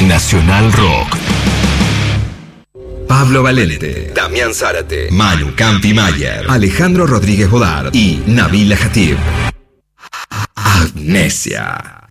Nacional Rock. Pablo Valente, Damián Zárate, Manu Campi Mayer, Alejandro Rodríguez Bodar y Nabila Hatib. Amnesia.